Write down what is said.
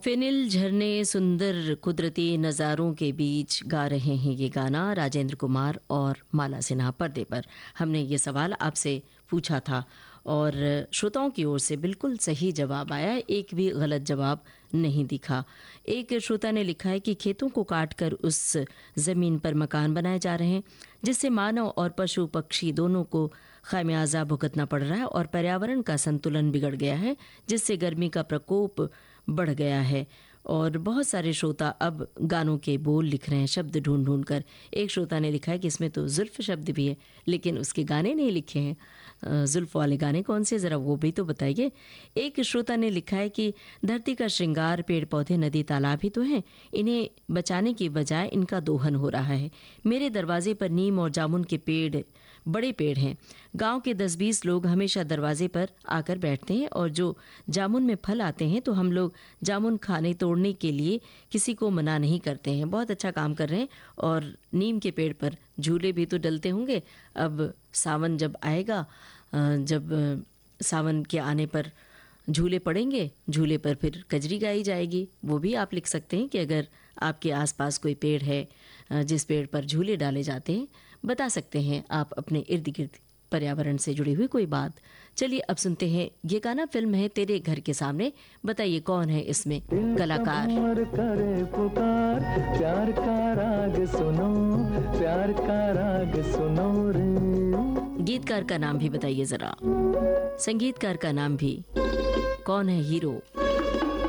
Phenyl झरने सुंदर कुदरती नज़ारों के बीच गा रहे हैं ये गाना राजेंद्र कुमार और माला सिन्हा। पर्दे पर हमने ये सवाल आपसे पूछा था और श्रोताओं की ओर से बिल्कुल सही जवाब आया, एक भी गलत जवाब नहीं दिखा। एक श्रोता ने लिखा है कि खेतों को काटकर उस ज़मीन पर मकान बनाए जा रहे हैं जिससे मानव और पशु पक्षी दोनों को खामियाजा भुगतना पड़ रहा है और पर्यावरण का संतुलन बिगड़ गया है जिससे गर्मी का प्रकोप बढ़ गया है। और बहुत सारे श्रोता अब गानों के बोल लिख रहे हैं शब्द ढूंढ ढूंढ कर। एक श्रोता ने लिखा है कि इसमें तो जुल्फ शब्द भी है लेकिन उसके गाने नहीं लिखे हैं। जुल्फ वाले गाने कौन से, ज़रा वो भी तो बताइए। एक श्रोता ने लिखा है कि धरती का श्रृंगार पेड़ पौधे नदी तालाब ही तो हैं, इन्हें बचाने की बजाय इनका दोहन हो रहा है। मेरे दरवाजे पर नीम और जामुन के पेड़, बड़े पेड़ हैं। गांव के 10-20 लोग हमेशा दरवाजे पर आकर बैठते हैं और जो जामुन में फल आते हैं तो हम लोग जामुन खाने तोड़ने के लिए किसी को मना नहीं करते हैं। बहुत अच्छा काम कर रहे हैं। और नीम के पेड़ पर झूले भी तो डलते होंगे। अब सावन जब आएगा, जब सावन के आने पर झूले पड़ेंगे, झूले पर फिर कजरी गाई जाएगी। वो भी आप लिख सकते हैं कि अगर आपके आसपास कोई पेड़ है जिस पेड़ पर झूले डाले जाते हैं, बता सकते हैं आप अपने इर्द गिर्द पर्यावरण से जुड़ी हुई कोई बात। चलिए अब सुनते हैं ये गाना, फिल्म है तेरे घर के सामने। बताइए कौन है इसमें कलाकार। करे पुकार, प्यार का राग सुनो, प्यार का राग सुनो रे। गीतकार का नाम भी बताइए जरा, संगीतकार का नाम भी। कौन है हीरो?